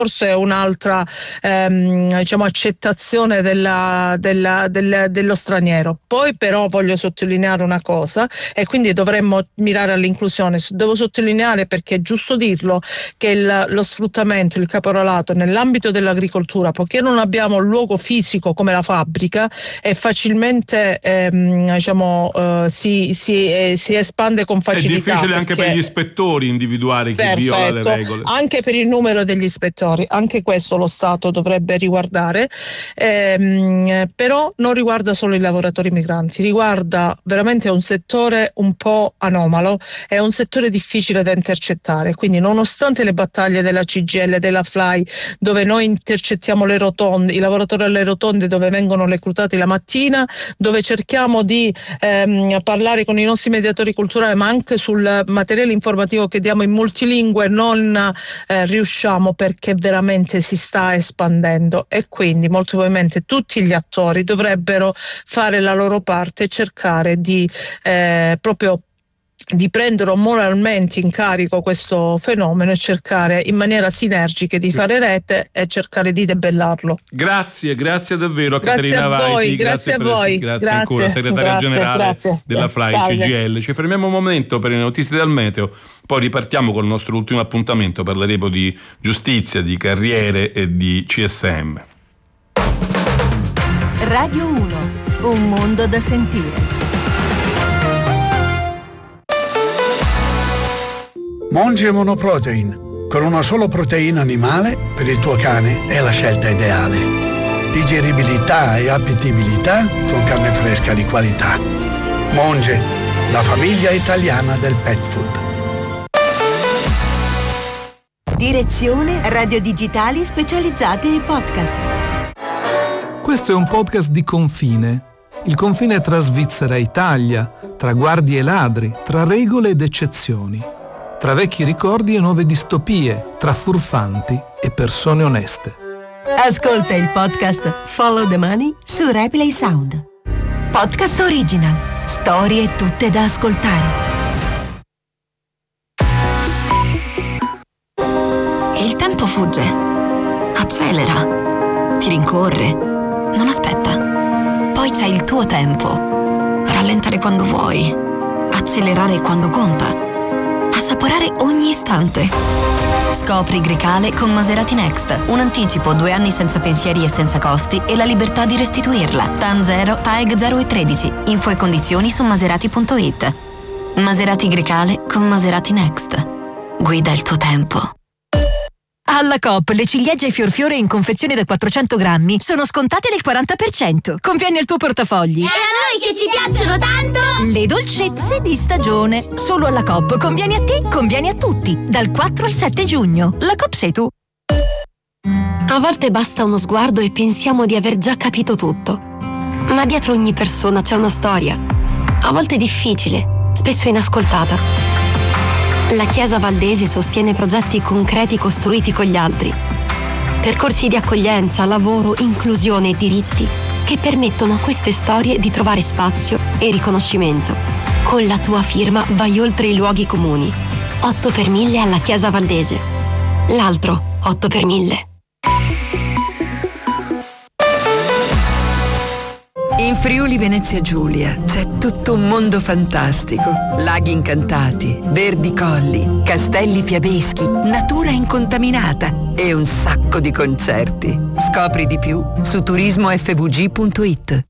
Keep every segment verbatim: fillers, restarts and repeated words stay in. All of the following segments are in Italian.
forse è un'altra ehm, diciamo accettazione della, della, del, dello straniero. Poi però voglio sottolineare una cosa, e quindi dovremmo mirare all'inclusione. Devo sottolineare, perché è giusto dirlo, che il, lo sfruttamento, il caporalato nell'ambito dell'agricoltura, poiché non abbiamo un luogo fisico come la fabbrica, è facilmente ehm, diciamo eh, si, si, eh, si espande con facilità. È difficile anche per gli ispettori individuare chi Perfetto. viola le regole. Anche per il numero degli ispettori, anche questo lo Stato dovrebbe riguardare, ehm, però non riguarda solo i lavoratori migranti, riguarda veramente un settore un po' anomalo, è un settore difficile da intercettare, quindi nonostante le battaglie della C G I L, della F L A I, dove noi intercettiamo le rotonde, i lavoratori alle rotonde dove vengono reclutati la mattina, dove cerchiamo di ehm, parlare con i nostri mediatori culturali, ma anche sul materiale informativo che diamo in multilingue, non eh, riusciamo, perché veramente si sta espandendo, e quindi molto probabilmente tutti gli attori dovrebbero fare la loro parte e cercare di eh, proprio di prendere moralmente in carico questo fenomeno e cercare in maniera sinergica di fare rete e cercare di debellarlo. Grazie, grazie davvero a grazie Caterina a voi, Vaiti, grazie, grazie a voi, grazie, grazie ancora, segretaria grazie, generale grazie, della F L A I salve. C G I L. Ci fermiamo un momento per le notizie del meteo, poi ripartiamo con il nostro ultimo appuntamento. Parleremo di giustizia, di carriere e di C S M. Radio uno, un mondo da sentire. Monge Monoprotein, con una sola proteina animale per il tuo cane è la scelta ideale. Digeribilità e appetibilità con carne fresca di qualità. Monge, la famiglia italiana del pet food. Direzione Radio Digitali specializzate in podcast. Questo è un podcast di confine. Il confine tra Svizzera e Italia, tra guardie e ladri, tra regole ed eccezioni, tra vecchi ricordi e nuove distopie, tra furfanti e persone oneste. Ascolta il podcast Follow the Money su Replay Sound. Podcast original. Storie tutte da ascoltare. Il tempo fugge, accelera, ti rincorre, non aspetta. Poi c'è il tuo tempo. Rallentare quando vuoi, accelerare quando conta. Assaporare ogni istante. Scopri Grecale con Maserati Next. Un anticipo, due anni senza pensieri e senza costi e la libertà di restituirla. T A N zero, T A E G zero e tredici. Info e condizioni su maserati punto it. Maserati Grecale con Maserati Next. Guida il tuo tempo. Alla Coop le ciliegie e fiorfiore in confezione da quattrocento grammi sono scontate del quaranta per cento. Conviene al tuo portafogli. E a noi che ci piacciono tanto! Le dolcezze di stagione. Solo alla Coop. Conviene a te, conviene a tutti. Dal quattro al sette giugno. La Coop sei tu. A volte basta uno sguardo e pensiamo di aver già capito tutto. Ma dietro ogni persona c'è una storia. A volte difficile, spesso inascoltata. La Chiesa Valdese sostiene progetti concreti costruiti con gli altri. Percorsi di accoglienza, lavoro, inclusione e diritti che permettono a queste storie di trovare spazio e riconoscimento. Con la tua firma vai oltre i luoghi comuni. otto per mille alla Chiesa Valdese. L'altro otto per mille. In Friuli Venezia Giulia c'è tutto un mondo fantastico. Laghi incantati, verdi colli, castelli fiabeschi, natura incontaminata e un sacco di concerti. Scopri di più su turismo f v g punto it.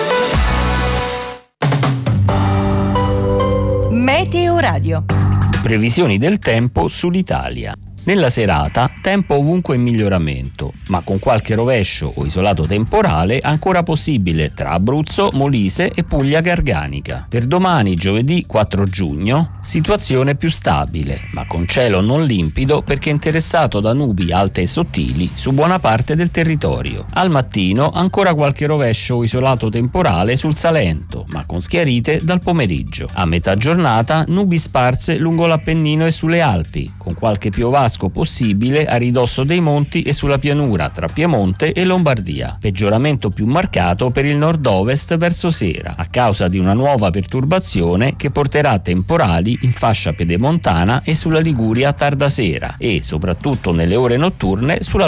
Meteo Radio. Previsioni del tempo sull'Italia. Nella serata, tempo ovunque in miglioramento, ma con qualche rovescio o isolato temporale ancora possibile tra Abruzzo, Molise e Puglia Garganica. Per domani, giovedì quattro giugno, situazione più stabile, ma con cielo non limpido perché interessato da nubi alte e sottili su buona parte del territorio. Al mattino ancora qualche rovescio o isolato temporale sul Salento, ma con schiarite dal pomeriggio. A metà giornata nubi sparse lungo l'Appennino e sulle Alpi, con qualche piovasco burrasco possibile a ridosso dei monti e sulla pianura tra Piemonte e Lombardia. Peggioramento più marcato per il nord-ovest verso sera, a causa di una nuova perturbazione che porterà temporali in fascia pedemontana e sulla Liguria a tarda sera e, soprattutto nelle ore notturne, sulla